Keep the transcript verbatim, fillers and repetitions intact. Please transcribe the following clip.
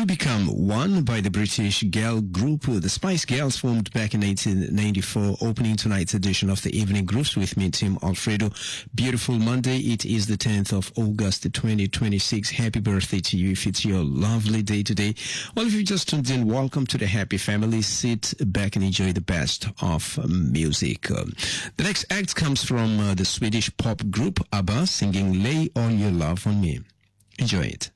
Two Become One by the British girl group The Spice Girls, formed back in nineteen ninety-four, opening tonight's edition of the Evening Grooves with me, Tim Alfredo. Beautiful Monday. It is the tenth of August, twenty twenty-six. Happy birthday to you if it's your lovely day today. Well, if you just tuned in, welcome to the happy family. Sit back and enjoy the best of music. Um, the next act comes from uh, the Swedish pop group ABBA, singing Lay All Your Love on Me. Enjoy it.